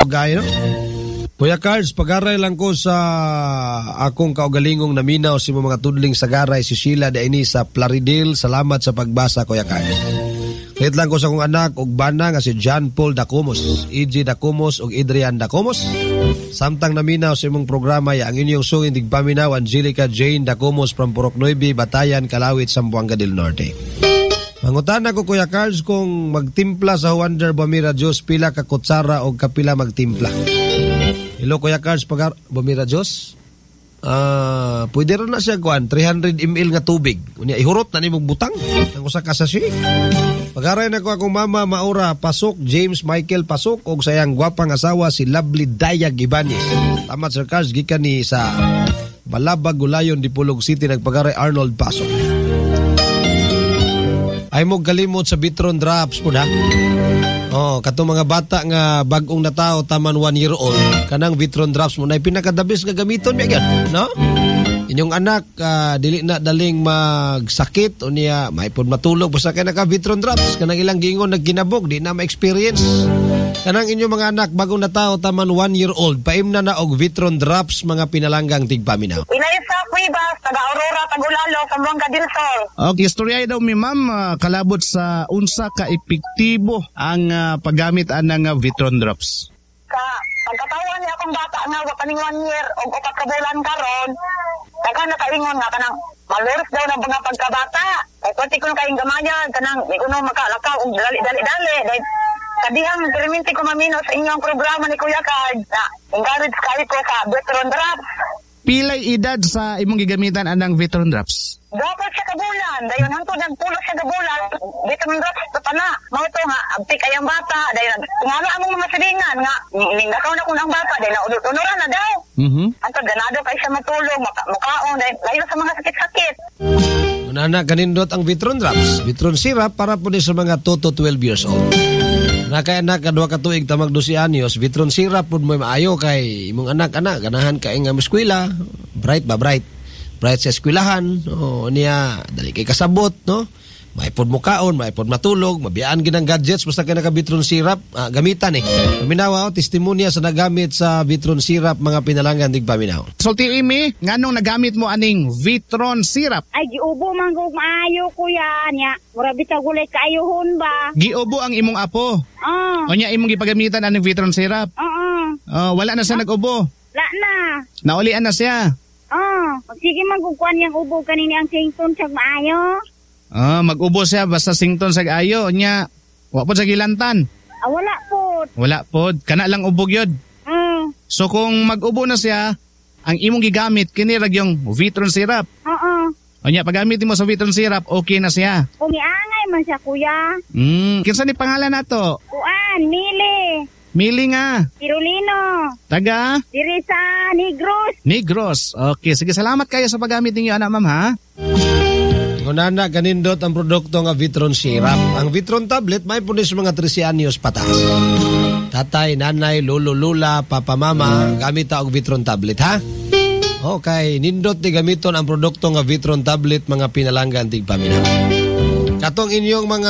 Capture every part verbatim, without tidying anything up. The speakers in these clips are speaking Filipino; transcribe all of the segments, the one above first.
gayo. Kuya Cards, pag-aray lang ko sa akong kaugalingong naminaw si mga tudling sa garay si Sheila Daini sa Plaridel. Salamat sa pagbasa, Kuya Cards. Kahit lang ko sa akong anak ug bana nga si John Paul Dacomos, E J Dacomos ug Adrian Dacomos. Samtang naminaw sa imong programa ya ang inyong suging tigpaminaw Angelica Jane Dacomos from Purok Nueve, Batayan, Kalawit, Zamboanga del Norte. Mangutan ako, Kuya Cards, kung magtimpla sa Wonder Bamira Diyos, pila ka kutsara o kapila magtimpla. Hello, Kuya Cards, pag Bamira Diyos, uh, pwede rin na siya kuhan, three hundred milliliters nga tubig. Unya, ihurot na ni mong butang, ang usa ka sachet. Pag-aray na ko akong mama, Maura Pasok, James Michael Pasok, o sayang gwapang asawa si Lovely Dayag Ibanez. Tamat, Sir Cards, gikan ni sa Balabag, Gulayon, Dipolog City, nagpag-aray Arnold Pasok. Ay mo galimot sa Vitron Drops po na. Oh, kato mga bata nga bagong natao taman one year old, kanang Vitron Drops mo na pinakadabis nga gamiton mi gyud, no? Inyong anak uh, dili na daling magsakit o niya maipod matulog basta kay naka Vitron Drops, kanang ilang gingon nagginabog di na ma-experience. Kanang inyong mga anak bagong natao taman one year old, paimna na og Vitron Drops mga pinalanggang tigpaminaw. Inaysa Cuevas, taga Aurora, Tagulalo, Zamboanga del Sur. Okay, istorya daw mi ma'am, uh, kalabot sa unsa ka epektibo ang uh, paggamit anang uh, Vitron Drops. Sa pagkatawan niya akong bata nga kaning one year o upat ka bulan karon, daga nakaingon nga kanang maluros daw ng mga pagkabata. Kay pati ko kaing gamayan kanang di ko no makalakaw og dali-dali dali. Kadihang perminti ko mamino sa inyong programa ni Kuya Cards na encourage kayo ko sa Vitron Drops. Pilay edad sa imong gigamitan anang Vitron Drops? Dapat siya kabulan. Dayon hangtod ng pulo siya kabulan. Vitron Drops ito pa na. Mga ito nga, abti kayang bata. Dayon, tungala among mga silingan nga. Ningakaw na ko ng bata. Dayon na unod-unuran na daw. Mm-hmm. Hangtod, ganado kayo siya matulog. Maka- mukaon. Dayon, layo sa mga sakit-sakit. Unana, kanindot ang Vitron Drops. Vitron Syrup para po sa mga two to twelve years old. Nakay anak kadua ka tuig tamag twelve anyos, Vitron Syrup pud mo maayo kay imong anak-anak ganahan kay nga eskwela, bright ba bright. Bright sa eskwelahan, o niya dali kay kasabot, no? Maipod mo kaon, maipod matulog, mabiyaan ginang gadgets basta kay naka Vitron Syrup, ah, gamitan eh. Paminawa o testimonya sa nagamit sa Vitron Syrup mga pinalangan dig paminaw. Sulti Imi, nganong nagamit mo aning Vitron Syrup? Ay, giubo man kung maayo, kuya. Nya, mura bitag gulay kaayuhon ba? Giubo ang imong apo. Oo. O niya imong gipagamitan aning Vitron Syrup. Oo. Oh, wala na siya nag-ubo. La na. Naulian na siya. Oo. Sige man kung kuan yang ubo kanini ang sington sa maayo. Ah, mag-ubo siya basta sington sa ayo nya. Wa pod sa gilantan. Ah, wala po. Wala pod, kana lang ubog yod. Mm. So kung mag-ubo na siya, ang imong gigamit kini rag yung Vitron Syrup. Oo. O nya paggamit mo sa Vitron Syrup, okay na siya. Kumiangay man siya, kuya. Hmm, kinsa ni pangalan nato? Kuan, Mili. Mili nga. Tirolino. Taga? Diri sa Negros. Negros. Okay, sige, salamat kayo sa paggamit ninyo anak ma'am ha. Unana, kanindot ang produkto nga Vitron Syrup. Ang Vitron tablet may punis mga thirteen anyos patas. Tatay, nanay, lolo, lula, papa, mama, gamit og Vitron tablet, ha? Okay, nindot ni gamiton ang produkto nga Vitron tablet mga pinalanggan tig paminaw. Katong inyong mga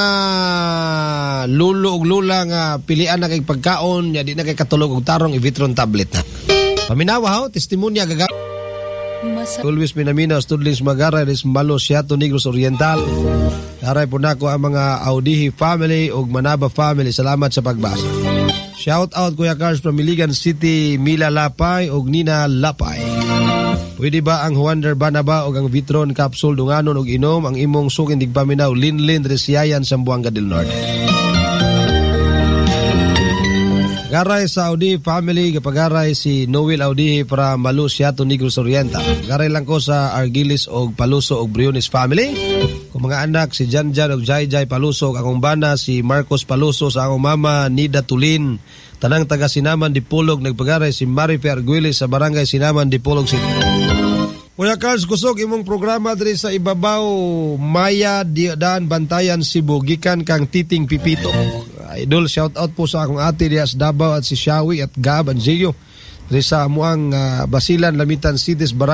lulo ug lula nga pilian na kay pagkaon, nya di na kay katulog og tarong i-Vitron tablet na. Paminawa ho, testimonya gaga. Always minaminaw studlings magaray des Malos Siato Negros Oriental. Karay po na ko ang mga Audihi family ug Manaba family. Salamat sa pagbasa. Shout out Kuya Cards from Miligan City, Mila Lapay ug Nina Lapay. Pwede ba ang Wonder Banaba ug ang Vitron capsule dunganon ug inom ang imong sukin digpaminaw Linlin Resiayan Zamboanga del Norte. Garay sa Audihi family, kapagaray si Noel Audihi para Malos Siato Negros Oriental. Garay lang ko sa Argilis og Paluso og Briones family. Kung mga anak si Janjan og Jai Jai Paluso, akong bana si Marcos Paluso, sa akong mama Nida Tulin, tanang taga Sinaman Dipolog. Nagpagaray si Marife Arguelles sa barangay Sinaman Dipolog City. Kuya Cards, kusog imong programa diri sa ibabaw Maya Diadaan Bantayan Cebu, gikan kang Titing Pipito. Idol, shout out po sa akong ate Dias Davao at si Shawi at Gab Angelio diri sa amuang uh, Basilan Lamitan Cities Barangay